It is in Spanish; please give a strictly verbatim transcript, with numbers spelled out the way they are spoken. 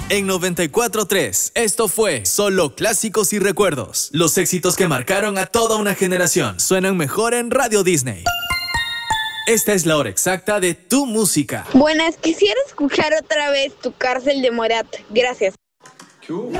En noventa y cuatro punto tres, esto fue Solo Clásicos y Recuerdos. Los éxitos que marcaron a toda una generación suenan mejor en Radio Disney. Esta es la hora exacta de tu música. Buenas, quisiera escuchar otra vez Tu Cárcel de Morat. Gracias.